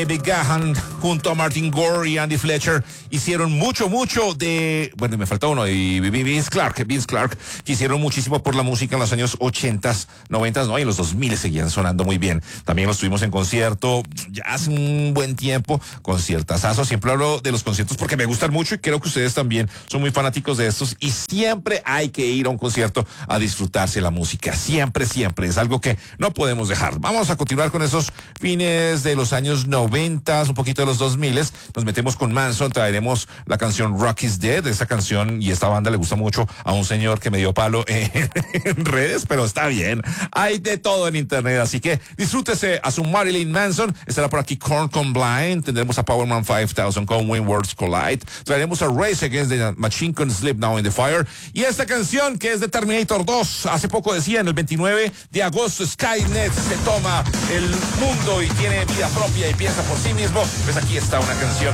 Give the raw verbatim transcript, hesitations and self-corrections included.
David Gahan junto a Martin Gore y Andy Fletcher hicieron mucho, mucho de, bueno, me falta uno, y Vince Clark, Vince Clark, que hicieron muchísimo por la música en los años ochentas, noventas, no, y en los dos mil seguían sonando muy bien. También los tuvimos en concierto ya hace un buen tiempo, conciertazazo. Siempre hablo de los conciertos porque me gustan mucho y creo que ustedes también son muy fanáticos de estos, y siempre hay que ir a un concierto a disfrutarse la música, siempre, siempre, es algo que no podemos dejar. Vamos a continuar con esos fines de los años noventa, un poquito de los dos mil, nos metemos con Manson, traeremos la canción Rock is Dead. Esta canción y esta banda le gusta mucho a un señor que me dio palo en, en redes, pero está bien, hay de todo en internet, así que disfrútese a su Marilyn Manson. Estará por aquí Korn con Blind, tendremos a Powerman cinco mil con When Worlds Collide, traeremos a Race Against the Machine con Sleep Now in the Fire, y esta canción que es de Terminator dos, hace poco decían, el veintinueve de agosto Skynet se toma el mundo y tiene vida propia y piensa por sí mismo. Pues aquí está una canción